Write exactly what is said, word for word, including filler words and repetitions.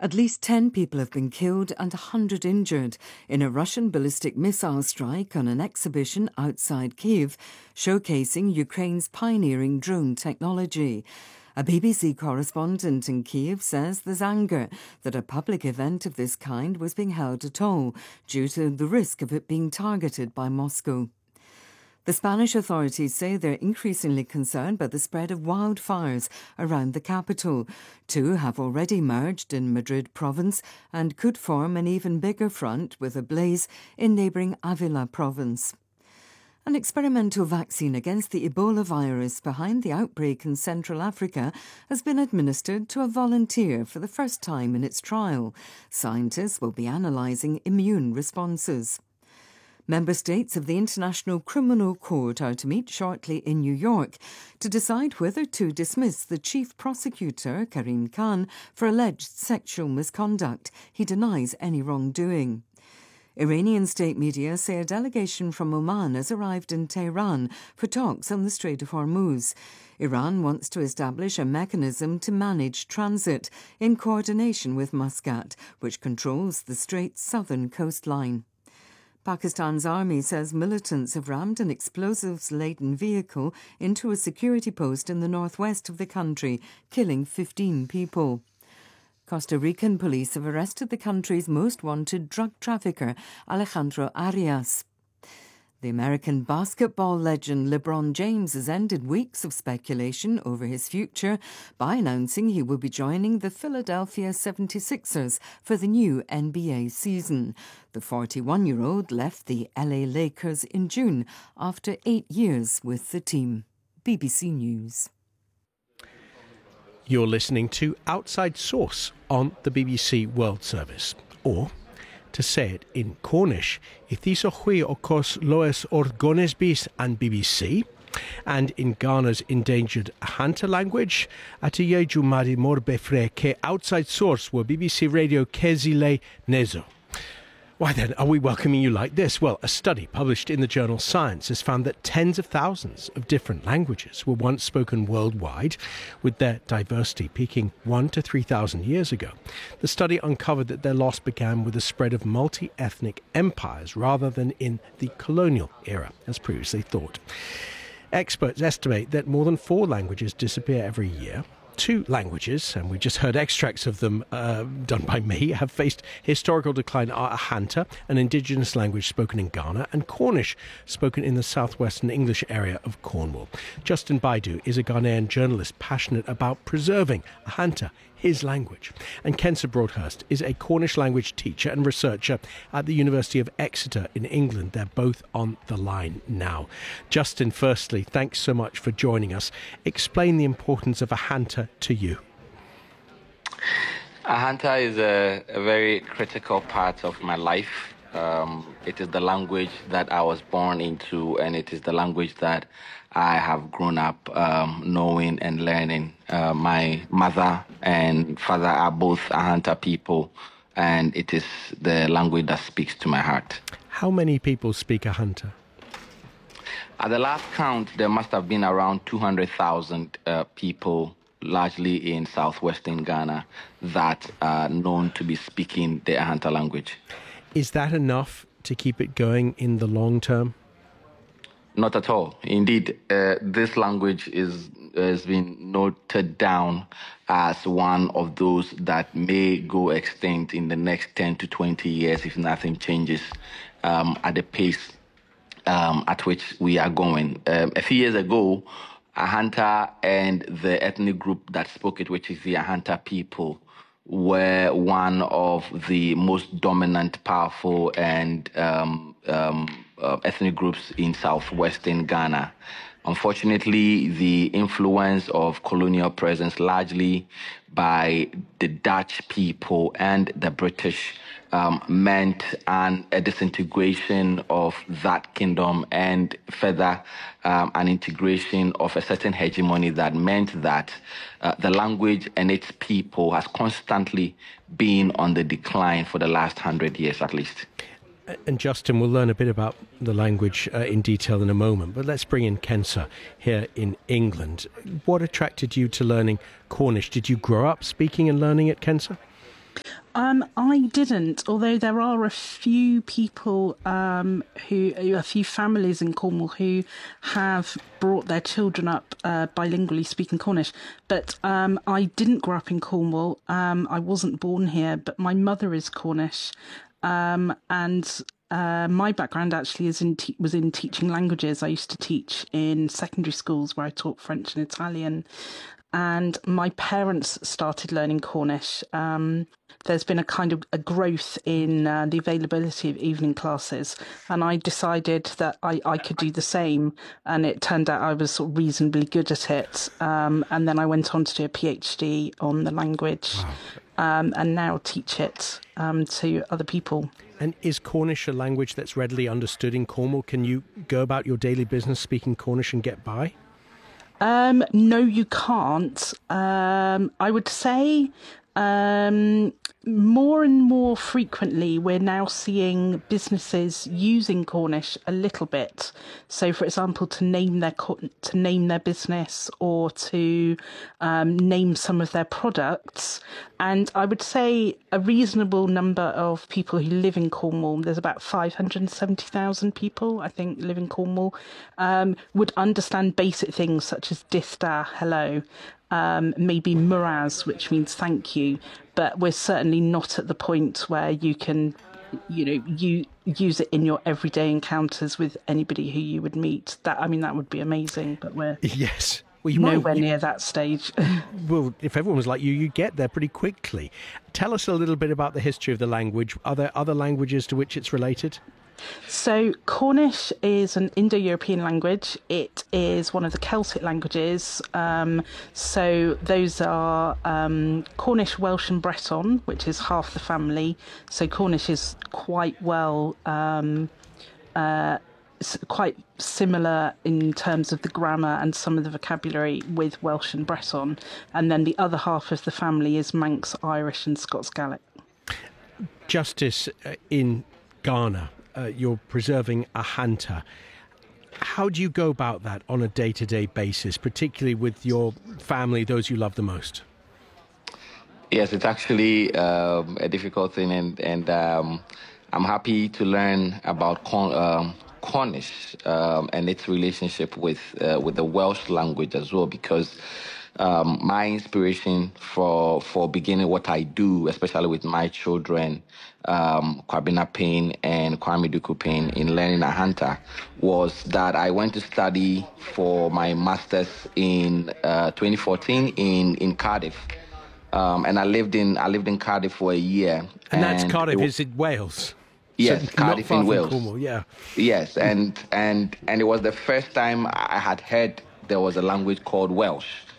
At least ten people have been killed and one hundred injured in a Russian ballistic missile strike on an exhibition outside Kyiv, showcasing Ukraine's pioneering drone technology. A B B C correspondent in Kyiv says there's anger that a public event of this kind was being held at all, due to the risk of it being targeted by Moscow. The Spanish authorities say they're increasingly concerned by the spread of wildfires around the capital. Two have already emerged in Madrid province and could form an even bigger front with a blaze in neighbouring Avila province. An experimental vaccine against the Ebola virus behind the outbreak in Central Africa has been administered to a volunteer for the first time in its trial. Scientists will be analysing immune responses. Member states of the International Criminal Court are to meet shortly in New York to decide whether to dismiss the chief prosecutor, Karim Khan, for alleged sexual misconduct. He denies any wrongdoing. Iranian state media say a delegation from Oman has arrived in Tehran for talks on the Strait of Hormuz. Iran wants to establish a mechanism to manage transit in coordination with Muscat, which controls the strait's southern coastline. Pakistan's army says militants have rammed an explosives-laden vehicle into a security post in the northwest of the country, killing fifteen people. Costa Rican police have arrested the country's most wanted drug trafficker, Alejandro Arias. The American basketball legend LeBron James has ended weeks of speculation over his future by announcing he will be joining the Philadelphia seventy-sixers for the new N B A season. The forty-one-year-old left the L A Lakers in June after eight years with the team. B B C News. You're listening to Outside Source on the B B C World Service, or to say it in Cornish, Ithiso hui okos loes orgones bis and B B C, and in Ghana's endangered Ahanta language, Atiyeju Madi Morbe Fre ke Outside Source were B B C Radio Kezile Nezo. Why then are we welcoming you like this? Well, a study published in the journal Science has found that tens of thousands of different languages were once spoken worldwide, with their diversity peaking one to three thousand years ago. The study uncovered that their loss began with the spread of multi-ethnic empires rather than in the colonial era, as previously thought. Experts estimate that more than four languages disappear every year. Two languages, and we just heard extracts of them uh, done by me, have faced historical decline are Ahanta, an indigenous language spoken in Ghana, and Cornish, spoken in the southwestern English area of Cornwall. Justin Baidu is a Ghanaian journalist passionate about preserving Ahanta, his language. And Kensa Broadhurst is a Cornish language teacher and researcher at the University of Exeter in England. They're both on the line now. Justin, firstly, thanks so much for joining us. Explain the importance of Ahanta to you. Ahanta is a, a very critical part of my life. Um, it is the language that I was born into, and it is the language that I have grown up um, knowing and learning. Uh, my mother and father are both Ahanta people, and it is the language that speaks to my heart. How many people speak Ahanta? At the last count, there must have been around two hundred thousand uh, people, largely in southwestern Ghana, that are known to be speaking the Ahanta language. Is that enough to keep it going in the long term? Not at all. Indeed, uh, this language is has been noted down as one of those that may go extinct in the next ten to twenty years if nothing changes um, at the pace um, at which we are going. Um, a few years ago, Ahanta and the ethnic group that spoke it, which is the Ahanta people, were one of the most dominant, powerful, and um, um, uh, ethnic groups in southwestern Ghana. Unfortunately, the influence of colonial presence, largely by the Dutch people and the British, um, meant an, a disintegration of that kingdom, and further um, an integration of a certain hegemony that meant that uh, the language and its people has constantly been on the decline for the last hundred years at least. And Justin, we'll learn a bit about the language uh, in detail in a moment, but let's bring in Kensa here in England. What attracted you to learning Cornish? Did you grow up speaking and learning it, Kensa? Um, I didn't, although there are a few people um, who, a few families in Cornwall who have brought their children up uh, bilingually speaking Cornish. But um, I didn't grow up in Cornwall. Um, I wasn't born here, but my mother is Cornish. Um, and uh, my background actually is in te- was in teaching languages. I used to teach in secondary schools where I taught French and Italian. And my parents started learning Cornish. Um, there's been a kind of a growth in uh, the availability of evening classes, and I decided that I, I could do the same. And it turned out I was sort of reasonably good at it. Um, and then I went on to do a PhD on the language, wow. um, and now teach it um, to other people. And is Cornish a language that's readily understood in Cornwall? Can you go about your daily business speaking Cornish and get by? Um, no, you can't. Um, I would say um, more and more frequently we're now seeing businesses using Cornish a little bit. So, for example, to name their to name their business or to um, name some of their products. And I would say a reasonable number of people who live in Cornwall, there's about five hundred seventy thousand people, I think, live in Cornwall, um, would understand basic things such as dista, hello, um, maybe muraz, which means thank you. But we're certainly not at the point where you can, you know, you use it in your everyday encounters with anybody who you would meet. That I mean, that would be amazing, but we're yes. Well, you nowhere might, you, near that stage. Well, if everyone was like you, you get there pretty quickly. Tell us a little bit about the history of the language. Are there other languages to which it's related? So Cornish is an Indo-European language. It is one of the Celtic languages. Um, so those are um, Cornish, Welsh and Breton, which is half the family. So Cornish is quite well... Um, uh, quite similar in terms of the grammar and some of the vocabulary with Welsh and Breton. And then the other half of the family is Manx, Irish and Scots Gaelic. Justice uh, in Ghana, uh, you're preserving a hanta. How do you go about that on a day-to-day basis, particularly with your family, those you love the most? Yes, it's actually um, a difficult thing, and, and um, I'm happy to learn about con- um, Cornish um, and its relationship with uh, with the Welsh language as well, because um, my inspiration for for beginning what I do, especially with my children, um, Kwabena Payne and Kwame Duku Payne, in learning Ahanta, was that I went to study for my master's in uh, twenty fourteen in in Cardiff. Um, and I lived in I lived in Cardiff for a year. And, and that's Cardiff, it, is it Wales? Yes, so Cardiff not far in Wales. From Cornwall, yeah. Yes, and and and it was the first time I had heard there was a language called Welsh.